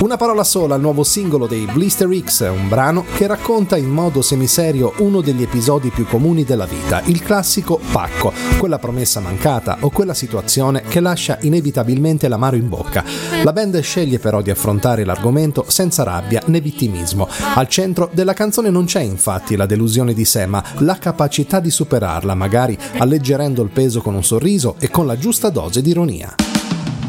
Una parola sola, il nuovo singolo dei Blister X, un brano che racconta in modo semiserio uno degli episodi più comuni della vita, il classico pacco, quella promessa mancata o quella situazione che lascia inevitabilmente l'amaro in bocca. La band sceglie però di affrontare l'argomento senza rabbia né vittimismo. Al centro della canzone non c'è infatti la delusione di sé, ma la capacità di superarla, magari alleggerendo il peso con un sorriso e con la giusta dose di ironia.